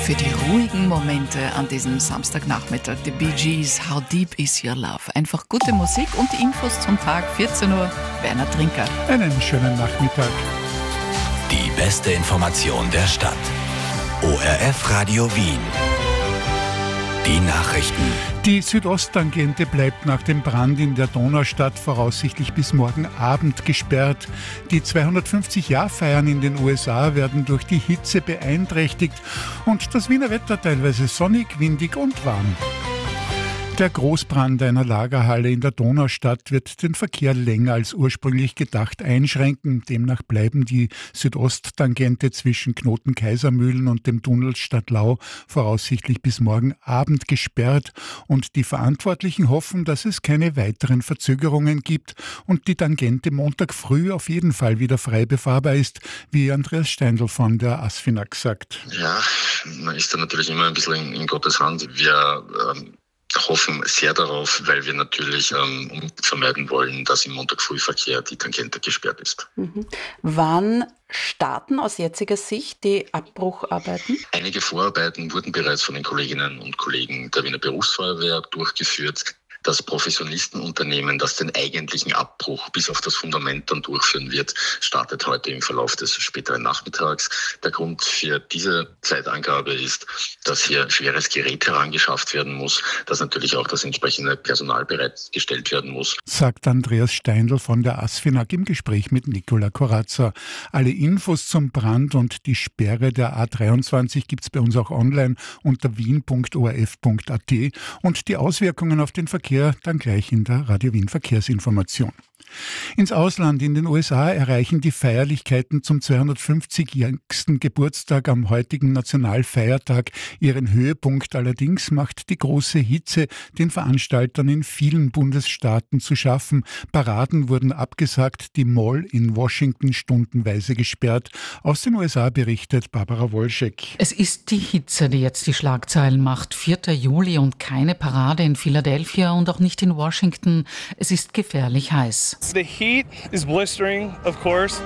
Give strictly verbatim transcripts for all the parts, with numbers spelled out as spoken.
für die ruhigen Momente an diesem Samstagnachmittag. The Bee Gees, How Deep Is Your Love? Einfach gute Musik und Infos zum Tag, vierzehn Uhr, Werner Trinker. Einen schönen Nachmittag. Die beste Information der Stadt. O R F Radio Wien. Die Nachrichten. Die Südosttangente bleibt nach dem Brand in der Donaustadt voraussichtlich bis morgen Abend gesperrt. Die zweihundertfünfzig-Jahr-Feiern in den U S A werden durch die Hitze beeinträchtigt und das Wiener Wetter teilweise sonnig, windig und warm. Der Großbrand einer Lagerhalle in der Donaustadt wird den Verkehr länger als ursprünglich gedacht einschränken. Demnach bleiben die Südosttangente zwischen Knoten-Kaisermühlen und dem Tunnel Stadtlau voraussichtlich bis morgen Abend gesperrt. Und die Verantwortlichen hoffen, dass es keine weiteren Verzögerungen gibt und die Tangente Montag früh auf jeden Fall wieder frei befahrbar ist, wie Andreas Steindl von der ASFINAG sagt. Ja, man ist da natürlich immer ein bisschen in, in Gottes Hand. Wir ähm hoffen sehr darauf, weil wir natürlich ähm, vermeiden wollen, dass im Montagfrühverkehr die Tangente gesperrt ist. Mhm. Wann starten aus jetziger Sicht die Abbrucharbeiten? Einige Vorarbeiten wurden bereits von den Kolleginnen und Kollegen der Wiener Berufsfeuerwehr durchgeführt. Das Professionistenunternehmen, das den eigentlichen Abbruch bis auf das Fundament dann durchführen wird, startet heute im Verlauf des späteren Nachmittags. Der Grund für diese Zeitangabe ist, dass hier schweres Gerät herangeschafft werden muss, dass natürlich auch das entsprechende Personal bereitgestellt werden muss. Sagt Andreas Steindl von der ASFINAG im Gespräch mit Nicola Corazza. Alle Infos zum Brand und die Sperre der A dreiundzwanzig gibt es bei uns auch online unter wien punkt o r f punkt a t und die Auswirkungen auf den Verkehr dann gleich in der Radio Wien Verkehrsinformation. Ins Ausland, in den U S A, erreichen die Feierlichkeiten zum zweihundertfünfzigjährigsten Geburtstag am heutigen Nationalfeiertag ihren Höhepunkt. Allerdings macht die große Hitze den Veranstaltern in vielen Bundesstaaten zu schaffen. Paraden wurden abgesagt, die Mall in Washington stundenweise gesperrt. Aus den U S A berichtet Barbara Wolschek. Es ist die Hitze, die jetzt die Schlagzeilen macht. vierter Juli und keine Parade in Philadelphia und auch nicht in Washington. Es ist gefährlich heiß. The heat is blistering, of course.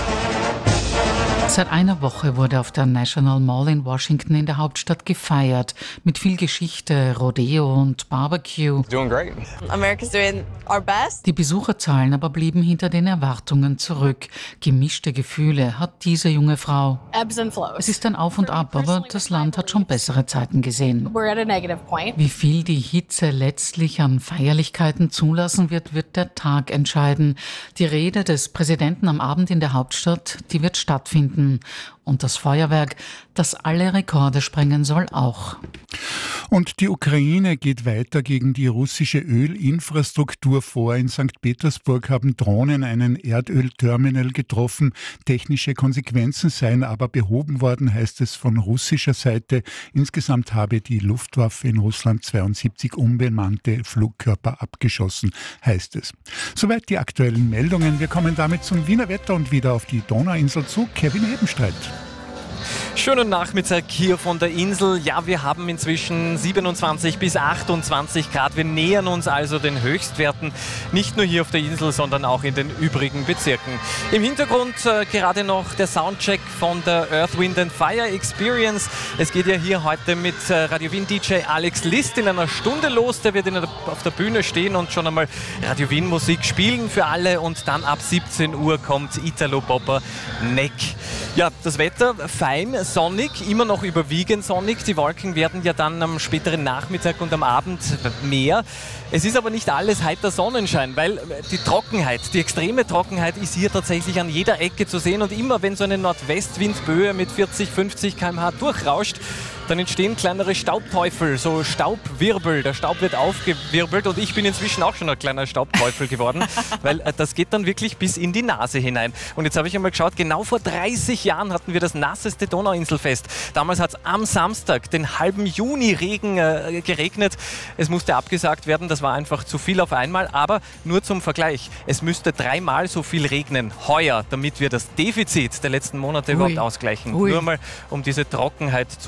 Seit einer Woche wurde auf der National Mall in Washington in der Hauptstadt gefeiert. Mit viel Geschichte, Rodeo und Barbecue. Doing great. America's doing our best. Die Besucherzahlen aber blieben hinter den Erwartungen zurück. Gemischte Gefühle hat diese junge Frau. Ebbs and flows. Es ist ein Auf und Ab, aber das Land hat schon bessere Zeiten gesehen. We're at a negative point. Wie viel die Hitze letztlich an Feierlichkeiten zulassen wird, wird der Tag entscheiden. Die Rede des Präsidenten am Abend in der Hauptstadt, die wird stattfinden. Und das Feuerwerk, das alle Rekorde sprengen soll, auch. Und die Ukraine geht weiter gegen die russische Ölinfrastruktur vor. In Sankt Petersburg haben Drohnen einen Erdölterminal getroffen. Technische Konsequenzen seien aber behoben worden, heißt es von russischer Seite. Insgesamt habe die Luftwaffe in Russland zweiundsiebzig unbemannte Flugkörper abgeschossen, heißt es. Soweit die aktuellen Meldungen. Wir kommen damit zum Wiener Wetter und wieder auf die Donauinsel zu. Kevin Hebenstreit. Schönen Nachmittag hier von der Insel. Ja, wir haben inzwischen siebenundzwanzig bis achtundzwanzig Grad. Wir nähern uns also den Höchstwerten, nicht nur hier auf der Insel, sondern auch in den übrigen Bezirken. Im Hintergrund äh, gerade noch der Soundcheck von der Earth, Wind and Fire Experience. Es geht ja hier heute mit äh, Radio Wien D J Alex List in einer Stunde los. Der wird in der, auf der Bühne stehen und schon einmal Radio Wien Musik spielen für alle. Und dann ab siebzehn Uhr kommt Italo Bopper Neck. Ja, das Wetter fein, sonnig, immer noch überwiegend sonnig. Die Wolken werden ja dann am späteren Nachmittag und am Abend mehr. Es ist aber nicht alles heiter Sonnenschein, weil die Trockenheit, die extreme Trockenheit ist hier tatsächlich an jeder Ecke zu sehen. Und immer wenn so eine Nordwestwindböe mit vierzig, fünfzig Kilometer pro Stunde durchrauscht, dann entstehen kleinere Staubteufel, so Staubwirbel. Der Staub wird aufgewirbelt und ich bin inzwischen auch schon ein kleiner Staubteufel geworden, weil äh, das geht dann wirklich bis in die Nase hinein. Und jetzt habe ich einmal geschaut, genau vor dreißig Jahren hatten wir das nasseste Donauinselfest. Damals hat es am Samstag den halben Juni Regen äh, geregnet. Es musste abgesagt werden, das war einfach zu viel auf einmal. Aber nur zum Vergleich, es müsste dreimal so viel regnen heuer, damit wir das Defizit der letzten Monate Ui. überhaupt ausgleichen. Ui. Nur mal, um diese Trockenheit zu begründen.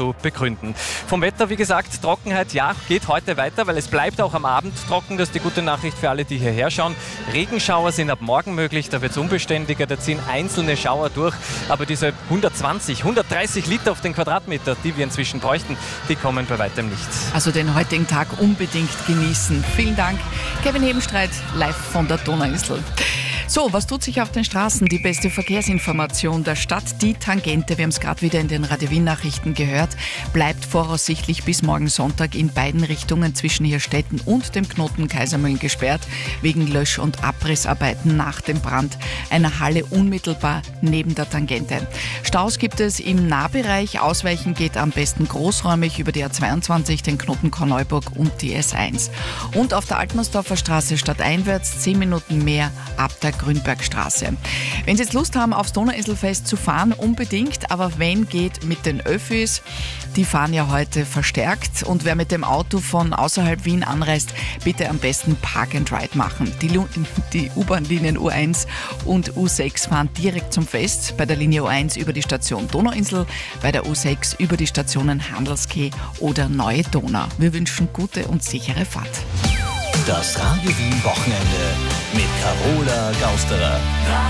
Gründen. Vom Wetter, wie gesagt, Trockenheit, ja, geht heute weiter, weil es bleibt auch am Abend trocken. Das ist die gute Nachricht für alle, die hierher schauen. Regenschauer sind ab morgen möglich, da wird es unbeständiger, da ziehen einzelne Schauer durch. Aber diese hundertzwanzig, hundertdreißig Liter auf den Quadratmeter, die wir inzwischen bräuchten, die kommen bei weitem nicht. Also den heutigen Tag unbedingt genießen. Vielen Dank, Kevin Hebenstreit, live von der Donauinsel. So, was tut sich auf den Straßen? Die beste Verkehrsinformation der Stadt, die Tangente, wir haben es gerade wieder in den Radio Wien Nachrichten gehört, bleibt voraussichtlich bis morgen Sonntag in beiden Richtungen zwischen Hirstetten und dem Knoten Kaisermühlen gesperrt, wegen Lösch- und Abrissarbeiten nach dem Brand einer Halle unmittelbar neben der Tangente. Staus gibt es im Nahbereich, ausweichen geht am besten großräumig über die A zweiundzwanzig, den Knoten Korneuburg und die S eins. Und auf der Altmannsdorfer Straße stadteinwärts zehn Minuten mehr ab der Grünbergstraße. Wenn Sie jetzt Lust haben, aufs Donauinselfest zu fahren, unbedingt, aber wenn geht mit den Öffis, die fahren ja heute verstärkt und wer mit dem Auto von außerhalb Wien anreist, bitte am besten Park and Ride machen. Die, Lu- die U-Bahn-Linien U eins und U sechs fahren direkt zum Fest, bei der Linie U eins über die Station Donauinsel, bei der U sechs über die Stationen Handelskeh oder Neue Donau. Wir wünschen gute und sichere Fahrt. Das Radio Wien Wochenende mit Carola Gausterer.